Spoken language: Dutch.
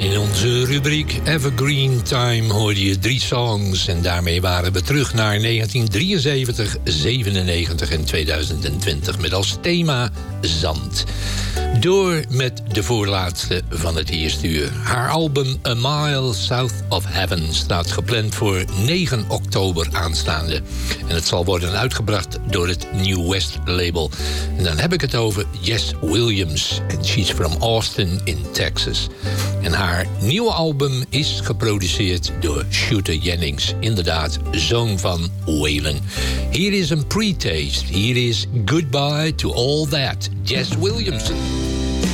In onze rubriek Evergreen Time hoorde je 3 songs. En daarmee waren we terug naar 1973, 97 en 2020. Met als thema Zand. Door met de voorlaatste van het eerste uur. Haar album A Mile South of Heaven staat gepland voor 9 oktober aanstaande. En het zal worden uitgebracht door het New West label. En dan heb ik het over Jess Williams. En she's from Austin in Texas. En haar nieuwe album is geproduceerd door Shooter Jennings. Inderdaad, zoon van Waylon. Hier is een pre-taste. Hier is Goodbye to All That. Jess Williamson.